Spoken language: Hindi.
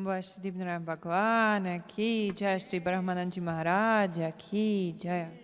बोल श्री दीपनारायण भगवान की जय, श्री ब्रह्मानंद जी महाराज की जय।